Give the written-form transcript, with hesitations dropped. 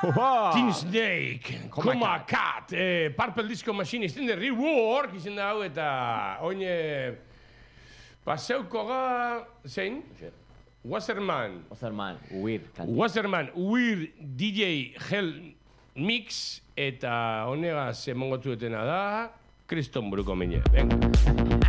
Teen Snake, Coma Cat, Purple Disco Machine, izten de Rework, izan da hau, eta oin... Paseuko zein? Wasserman, Weird DJ Hell Mix, eta honegaz emongotu etena da, Kriston Buruko mine. Venga.